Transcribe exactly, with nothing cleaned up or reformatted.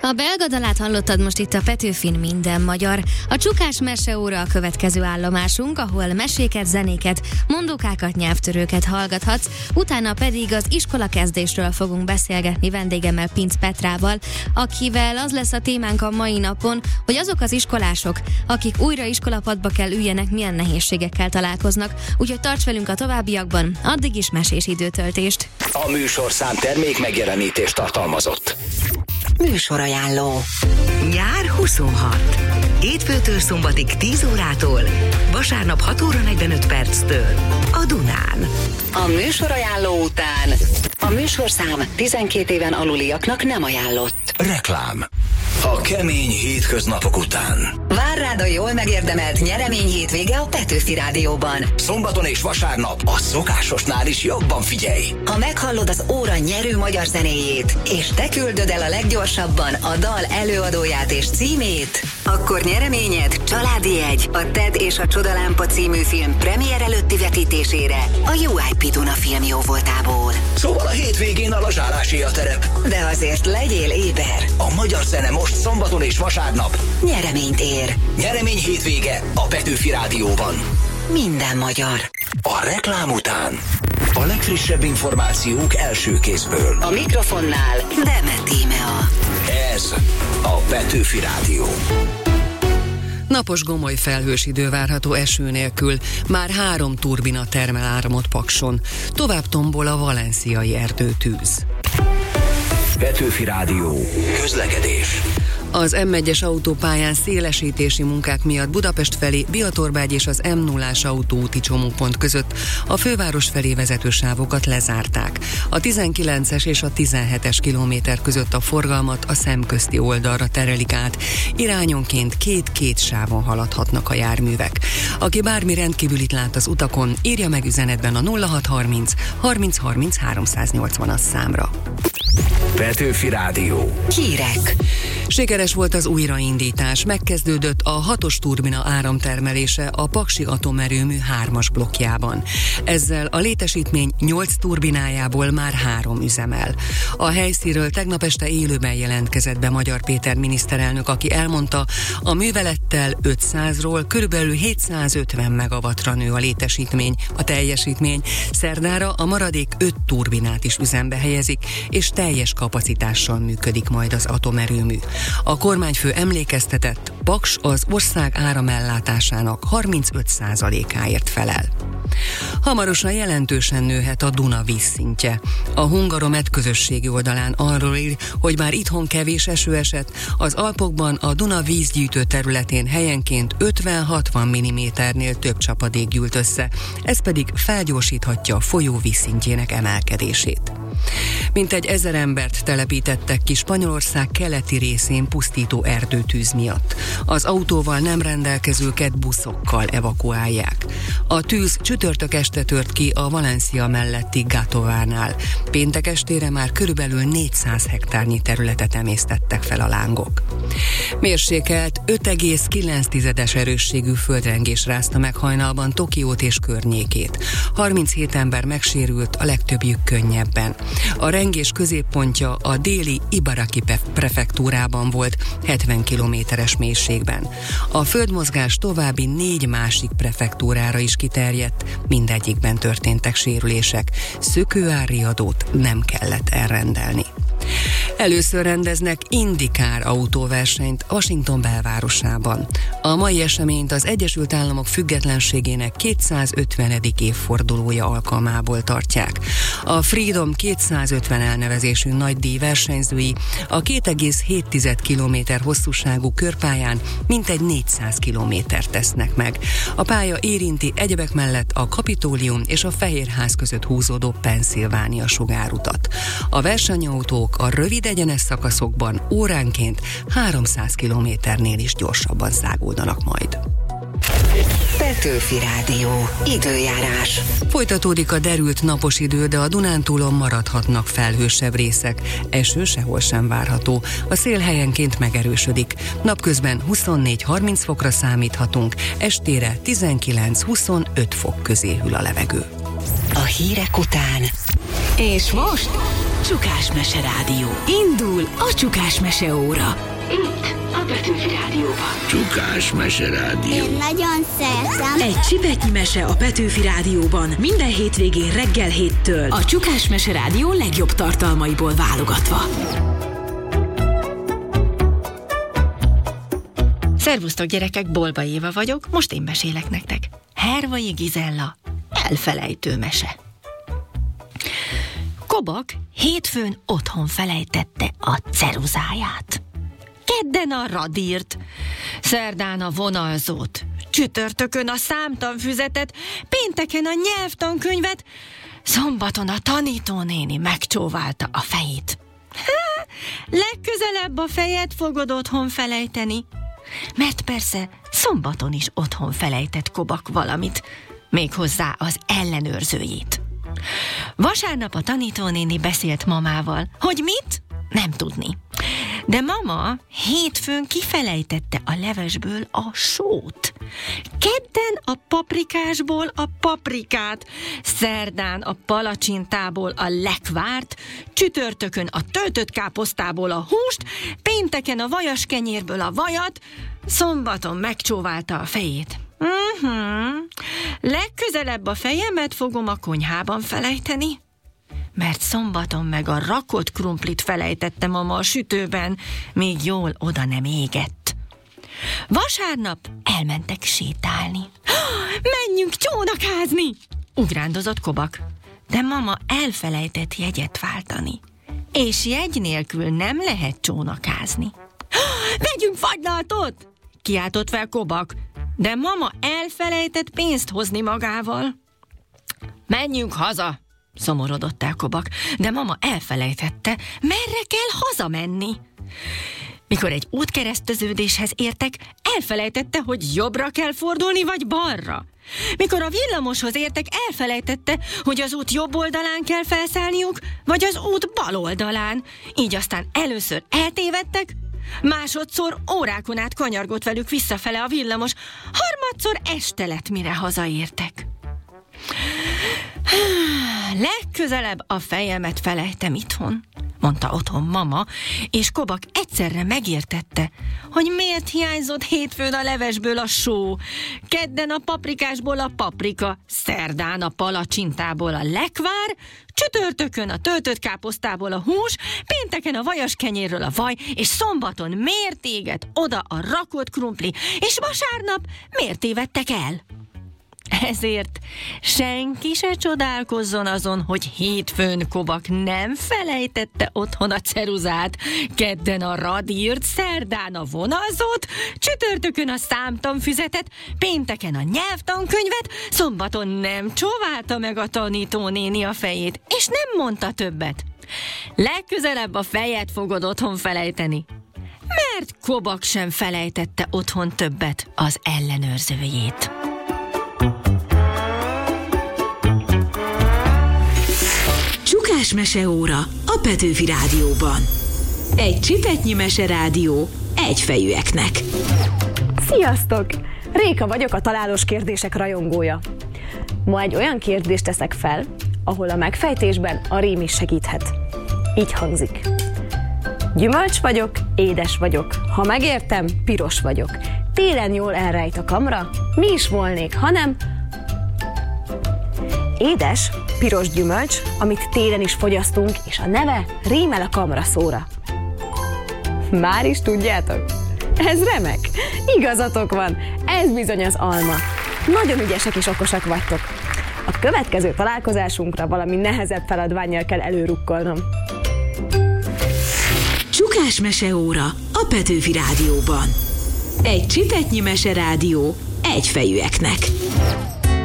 A belga dalát hallottad most itt a Petőfin Minden magyar. A Csukás Meseóra a következő állomásunk, ahol meséket, zenéket, mondókákat, nyelvtörőket hallgathatsz, utána pedig az iskolakezdésről fogunk beszélgetni vendégemmel, Pinc Petrával, akivel az lesz a témánk a mai napon, hogy azok az iskolások, akik újra iskolapadba kell üljenek, milyen nehézségekkel találkoznak, úgyhogy tarts velünk a továbbiakban, addig is mesés időtöltést. A műsorszám termék megjelenítést tartalmazott. Műsorajánló. Nyár huszonhat. Hétfőtől szombatig tíz órától, vasárnap hat óra negyvenöt perctől a Dunán. A műsorajánló után a műsorszám tizenkét éven aluliaknak nem ajánlott. Reklám. A kemény hétköznapok után Vár rád a jól megérdemelt nyeremény hétvége a Petőfi Rádióban. szombaton és vasárnap a szokásosnál is jobban figyelj. Ha meghallod az óra nyerő magyar zenéjét, és te küldöd el a leggyorsabban a dal előadóját és címét, akkor nyereményed családi jegy a Ted és a Csodalámpa című film premier előtti vetítésére a u i pé Duna film jóvoltából. Szóval a hétvégén a lazsálásé a terep. De azért legyél éber. A magyar zene most szombaton és vasárnap Nyereményt ér. Nyeremény hétvége a Petőfi Rádióban. Minden magyar. A reklám után a legfrissebb információk első kézből. A mikrofonnál Demet Tímea. Ez a Petőfi Rádió. Napos gomoly felhős idő várható eső nélkül, már három turbina termel áramot Pakson. Tovább tombol a valenciai erdőtűz. Petőfi Rádió. Közlekedés. Az em egyes autópályán szélesítési munkák miatt Budapest felé Biatorbágy és az em nullás autóúti csomópont között a főváros felé vezető sávokat lezárták. A tizenkilences és a tizenhetes kilométer között a forgalmat a szemközti oldalra terelik át. Irányonként két-két sávon haladhatnak a járművek. Aki bármi rendkívülit lát az utakon, írja meg üzenetben a nulla hat harminc harminc harminc háromszáznyolcvanas számra. Petőfi Rádió. Hírek. Sikeres volt az újraindítás, megkezdődött a hatos turbina áramtermelése a Paksi atomerőmű hármas blokkjában. Ezzel a létesítmény nyolc turbinájából már három üzemel. A helyszínről tegnap este élőben jelentkezett be Magyar Péter miniszterelnök, aki elmondta, a művelettel ötszázról körülbelül hétszázötven megawattra nő a létesítmény, a teljesítmény. Szerdára a maradék öt turbinát is üzembe helyezik, és teljes kapacitással működik majd az atomerőmű. A kormányfő emlékeztetett, Paks az ország áramellátásának harmincöt százalékáért felel. Hamarosan jelentősen nőhet a Duna vízszintje. A Hungaromet közösségi oldalán arról ír, hogy bár itthon kevés eső esett, az Alpokban a Duna vízgyűjtő területén helyenként ötven-hatvan milliméternél több csapadék gyűlt össze, ez pedig felgyorsíthatja a folyó vízszintjének emelkedését. Mintegy ezer embert telepítettek ki Spanyolország keleti részén pusztító erdőtűz miatt. Az autóval nem rendelkezőket buszokkal evakuálják. A tűz csütörtök este tört ki a Valencia melletti Gatovánál. Péntek estére már körülbelül négyszáz hektárnyi területet emésztettek fel a lángok. Mérsékelt öt egész kilenc erősségű földrengés rázta meg hajnalban Tokiót és környékét. harminchét ember megsérült, a legtöbbjük könnyebben. A rengés középpontja a déli Ibaraki prefektúrában volt, hetven kilométeres mélységben. A földmozgás további négy másik prefektúrára is kiterjedt, mindegyikben történtek sérülések. Szökőárriadót nem kellett elrendelni. Először rendeznek IndyCar autóversenyt Washington belvárosában. A mai eseményt az Egyesült Államok függetlenségének kétszázötvenedik évfordulója alkalmából tartják. A Freedom kétszázötven elnevezésű nagydíj versenyzői a két egész hét kilométer hosszúságú körpályán mintegy négyszáz kilométert tesznek meg. A pálya érinti egyebek mellett a Kapitólium és a Fehérház között húzódó Pennsylvania sugárutat. A versenyautók a rövid egyenes szakaszokban óránként háromszáz kilométernél is gyorsabban száguldanak majd. Petőfi Rádió. Időjárás. Folytatódik a derült napos idő, de a Dunántúlon maradhatnak felhősebb részek. Eső sehol sem várható. A szél helyenként megerősödik. Napközben huszonnégy-harminc fokra számíthatunk, estére tizenkilenc-huszonöt fok közé hűl a levegő. A hírek után. És most Csukás Mese Rádió. Indul a Csukás Mese óra. Itt a Petőfi Rádióban. Csukás Mese Rádió. Én nagyon szeretem. Egy csipetnyi mese a Petőfi Rádióban minden hétvégén reggel héttől. A Csukás Mese Rádió legjobb tartalmaiból válogatva. Szervusztok gyerekek, Bolba Éva vagyok, most én mesélek nektek. Hervai Gizella, elfelejtő mese. Kobak hétfőn otthon felejtette a ceruzáját. Kedden a radírt, szerdán a vonalzót, csütörtökön a számtanfüzetet, pénteken a nyelvtankönyvet, szombaton a tanítónéni megcsóválta a fejét. Há, legközelebb a fejet fogod otthon felejteni. Mert persze szombaton is otthon felejtett Kobak valamit, méghozzá az ellenőrzőjét. Vasárnap a tanítónéni beszélt mamával, hogy mit? Nem tudni. De mama hétfőn kifelejtette a levesből a sót. Kedden a paprikásból a paprikát, szerdán a palacsintából a lekvárt, csütörtökön a töltött káposztából a húst, pénteken a vajaskenyérből a vajat, szombaton megcsóválta a fejét. Uh-huh. Legközelebb a fejemet fogom a konyhában felejteni. Mert szombaton meg a rakott krumplit felejtette mama a sütőben, még jól oda nem égett. Vasárnap elmentek sétálni. Menjünk csónakázni! Ugrándozott Kobak, de mama elfelejtett jegyet váltani. És jegy nélkül nem lehet csónakázni. Vegyünk fagylaltot! Kiáltott fel Kobak, de mama elfelejtett pénzt hozni magával. Menjünk haza! Szomorodott el Kobak, de mama elfelejtette, merre kell hazamenni. Mikor egy útkereszteződéshez értek, elfelejtette, hogy jobbra kell fordulni, vagy balra. Mikor a villamoshoz értek, elfelejtette, hogy az út jobb oldalán kell felszállniuk, vagy az út bal oldalán. Így aztán először eltévedtek, másodszor órákon át kanyargott velük visszafele a villamos, harmadszor este lett, mire hazaértek. Legközelebb a fejemet felejtem itthon, mondta otthon mama, és Kobak egyszerre megértette, hogy miért hiányzott hétfőn a levesből a só, kedden a paprikásból a paprika, szerdán a palacsintából a lekvár, csütörtökön a töltött káposztából a hús, pénteken a vajaskenyérről a vaj, és szombaton miért éget oda a rakott krumpli, és vasárnap miért tévedtek el. Ezért senki se csodálkozzon azon, hogy hétfőn Kobak nem felejtette otthon a ceruzát, kedden a radírt, szerdán a vonalzót, csütörtökön a számtanfüzetet, pénteken a nyelvtankönyvet, szombaton nem csóválta meg a tanítónéni a fejét, és nem mondta többet. Legközelebb a fejet fogod otthon felejteni, mert Kobak sem felejtette otthon többet az ellenőrzőjét. Csukás Mese óra a Petőfi Rádióban. Egy csipetnyi mese rádió egyfejűeknek. Sziasztok! Réka vagyok, a találós kérdések rajongója. Ma egy olyan kérdést teszek fel, ahol a megfejtésben a rím is segíthet. Így hangzik. Gyümölcs vagyok, édes vagyok. Ha megértem, piros vagyok. Télen jól elrejt a kamra, mi is volnék, hanem... Édes, piros gyümölcs, amit télen is fogyasztunk, és a neve rímel a kamraszóra. Már is tudjátok? Ez remek! Igazatok van, ez bizony az alma. Nagyon ügyesek és okosak vagytok. A következő találkozásunkra valami nehezebb feladvánnyal kell előrukkolnom. Csukás Mese óra a Petőfi Rádióban. Egy csipetnyi mese rádió egyfejűeknek.